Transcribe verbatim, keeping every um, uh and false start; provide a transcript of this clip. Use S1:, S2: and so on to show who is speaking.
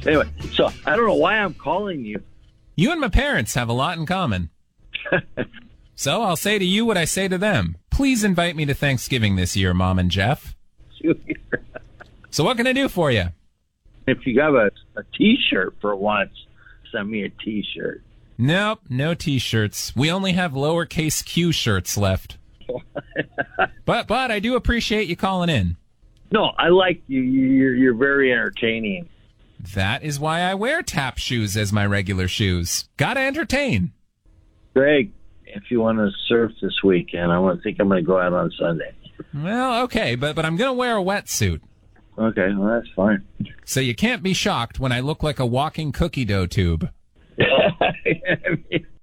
S1: Anyway, so I don't know why I'm calling you.
S2: You and my parents have a lot in common. So I'll say to you what I say to them. Please invite me to Thanksgiving this year, Mom and Jeff. So what can I do for you?
S1: If you have a, a T-shirt for once, send me a T-shirt.
S2: Nope, no T-shirts. We only have lowercase q shirts left. but but I do appreciate you calling in.
S1: No, I like you. You're, you're very entertaining.
S2: That is why I wear tap shoes as my regular shoes. Gotta entertain.
S1: Greg, if you want to surf this weekend, I want to think I'm going to go out on Sunday.
S2: Well, okay, but but I'm going to wear a wetsuit.
S1: Okay, well, that's fine.
S2: So you can't be shocked when I look like a walking cookie dough tube.
S1: I mean,